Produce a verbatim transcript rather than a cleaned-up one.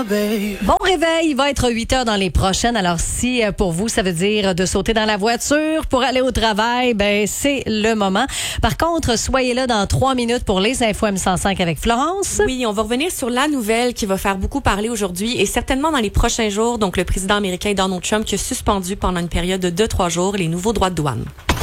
Bon réveil, il va être huit heures dans les prochaines. Alors si euh, pour vous, ça veut dire de sauter dans la voiture pour aller au travail, ben c'est le moment. Par contre, soyez là dans trois minutes pour les infos M cent cinq avec Florence. Oui, on va revenir sur la nouvelle qui va faire beaucoup parler aujourd'hui et certainement dans les prochains jours. Donc, le président américain Donald Trump qui a suspendu pendant une période de deux, trois jours les nouveaux droits de douane.